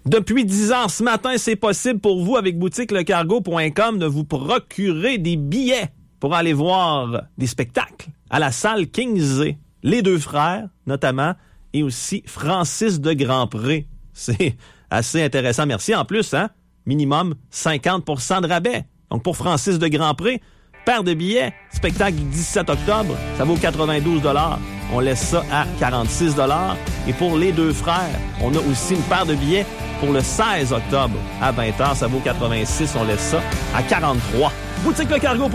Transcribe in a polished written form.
Depuis 10 ans, ce matin, c'est possible pour vous, avec boutiquelecargo.com, de vous procurer des billets pour aller voir des spectacles à la salle Kingsley. Les Deux Frères, notamment, et aussi Francis de Grandpré. C'est assez intéressant. Merci. En plus, minimum 50% de rabais. Donc, pour Francis de Grandpré, paire de billets, spectacle du 17 octobre, ça vaut 92 $. On laisse ça à 46 $. Et pour Les Deux Frères, on a aussi une paire de billets pour le 16 octobre à 20h. Ça vaut 86 $. On laisse ça à 43 $. Boutique Le Cargo.